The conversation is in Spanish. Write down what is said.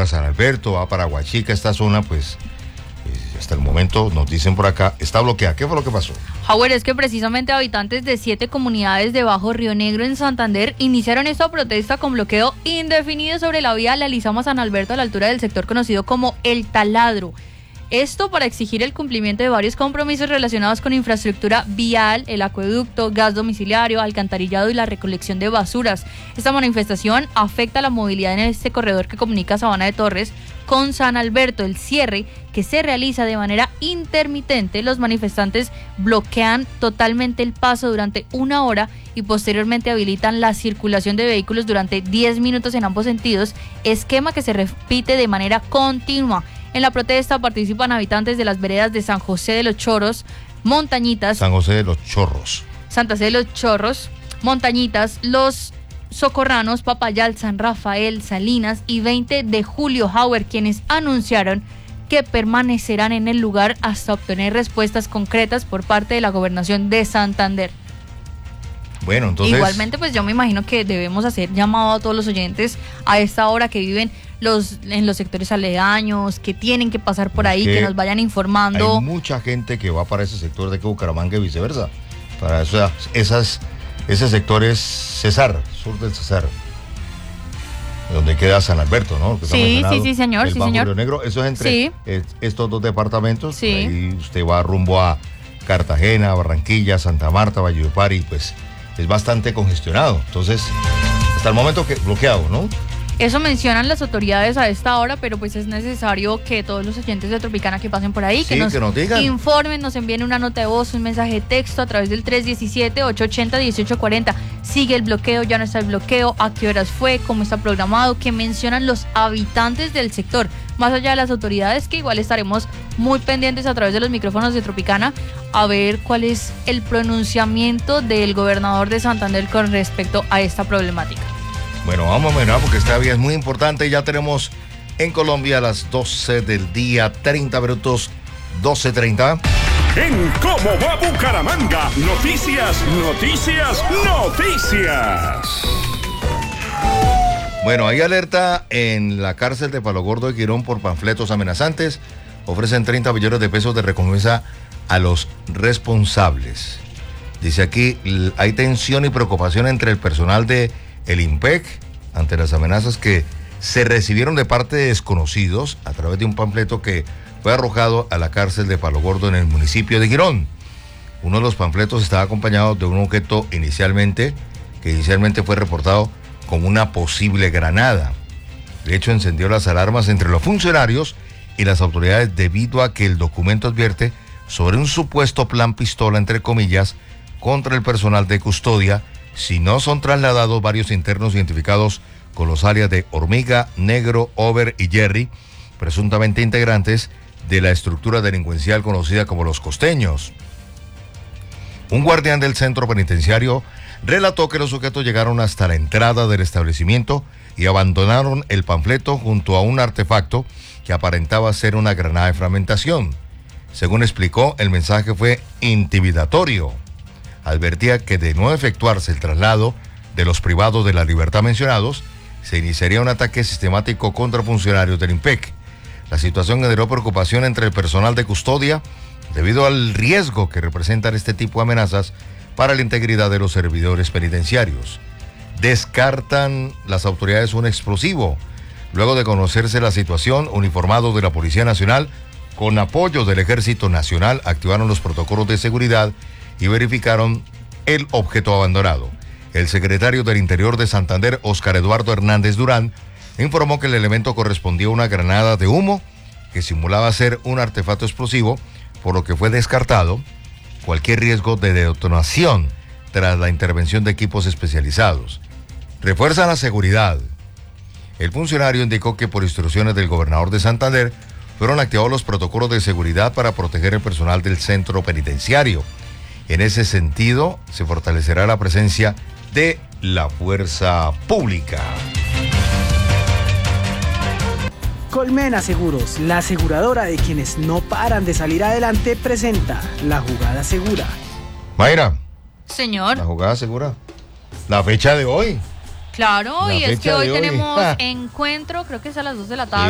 para San Alberto, va para Huachica, esta zona, pues hasta el momento nos dicen por acá, está bloqueada. ¿Qué fue lo que pasó? Howard, es que precisamente habitantes de 7 comunidades de Bajo Río Negro en Santander iniciaron esta protesta con bloqueo indefinido sobre la vía La Lizama-San Alberto a la altura del sector conocido como El Taladro. Esto para exigir el cumplimiento de varios compromisos relacionados con infraestructura vial, el acueducto, gas domiciliario, alcantarillado y la recolección de basuras. Esta manifestación afecta la movilidad en este corredor que comunica Sabana de Torres con San Alberto. El cierre, que se realiza de manera intermitente, los manifestantes bloquean totalmente el paso durante 1 hora y posteriormente habilitan la circulación de vehículos durante 10 minutos en ambos sentidos, esquema que se repite de manera continua. En la protesta participan habitantes de las veredas de San José de los Chorros, Montañitas, San José de los Chorros, Santa Fe de los Chorros, Montañitas, Los Socorranos, Papayal, San Rafael, Salinas y 20 de Julio. Howard, quienes anunciaron que permanecerán en el lugar hasta obtener respuestas concretas por parte de la Gobernación de Santander. Bueno, entonces... Igualmente, pues yo me imagino que debemos hacer llamado a todos los oyentes a esta hora que viven en los sectores aledaños, que tienen que pasar por ahí, que nos vayan informando. Hay mucha gente que va para ese sector de Bucaramanga y viceversa. Para eso, ese sector es Cesar, sur del Cesar, donde queda San Alberto, ¿no? Sí, señor. El Bajo Río Negro, eso es entre estos dos departamentos. Sí. Ahí usted va rumbo a Cartagena, Barranquilla, Santa Marta, Valledupar, y pues es bastante congestionado. Entonces, hasta el momento que bloqueado, ¿no? Eso mencionan las autoridades a esta hora, pero pues es necesario que todos los oyentes de Tropicana que pasen por ahí, que nos digan, informen, nos envíen una nota de voz, un mensaje de texto a través del 317-880-1840. Sigue el bloqueo, ya no está el bloqueo, a qué horas fue, cómo está programado, que mencionan los habitantes del sector, más allá de las autoridades, que igual estaremos muy pendientes a través de los micrófonos de Tropicana a ver cuál es el pronunciamiento del gobernador de Santander con respecto a esta problemática. Bueno, vamos a mirar porque esta vía es muy importante. Ya tenemos en Colombia a las 12 del día, 30 minutos, 12:30. En ¿Cómo va Bucaramanga? Noticias. Bueno, hay alerta en la cárcel de Palo Gordo de Girón por panfletos amenazantes. Ofrecen 30 millones de pesos de recompensa a los responsables. Dice aquí, hay tensión y preocupación entre el personal de el IMPEC ante las amenazas que se recibieron de parte de desconocidos a través de un panfleto que fue arrojado a la cárcel de Palo Gordo en el municipio de Girón. Uno de los panfletos estaba acompañado de un objeto que inicialmente fue reportado como una posible granada. De hecho, encendió las alarmas entre los funcionarios y las autoridades debido a que el documento advierte sobre un supuesto plan pistola, entre comillas, contra el personal de custodia si no son trasladados varios internos identificados con los alias de Hormiga, Negro, Over y Jerry, presuntamente integrantes de la estructura delincuencial conocida como Los Costeños. Un guardián del centro penitenciario relató que los sujetos llegaron hasta la entrada del establecimiento y abandonaron el panfleto junto a un artefacto que aparentaba ser una granada de fragmentación. Según explicó, el mensaje fue intimidatorio. Advertía que de no efectuarse el traslado de los privados de la libertad mencionados, se iniciaría un ataque sistemático contra funcionarios del IMPEC. La situación generó preocupación entre el personal de custodia debido al riesgo que representan este tipo de amenazas para la integridad de los servidores penitenciarios. Descartan las autoridades un explosivo. Luego de conocerse la situación, uniformados de la Policía Nacional, con apoyo del Ejército Nacional, activaron los protocolos de seguridad y verificaron el objeto abandonado. El secretario del Interior de Santander, Óscar Eduardo Hernández Durán, informó que el elemento correspondía a una granada de humo que simulaba ser un artefacto explosivo, por lo que fue descartado cualquier riesgo de detonación tras la intervención de equipos especializados. Refuerzan la seguridad. El funcionario indicó que por instrucciones del gobernador de Santander fueron activados los protocolos de seguridad para proteger el personal del centro penitenciario. En ese sentido, se fortalecerá la presencia de la fuerza pública. Colmena Seguros, la aseguradora de quienes no paran de salir adelante, presenta La Jugada Segura. Mayra. Señor. La Jugada Segura. La fecha de hoy. Claro, y es que hoy tenemos Ah. encuentro, creo que es a las 2 de la tarde.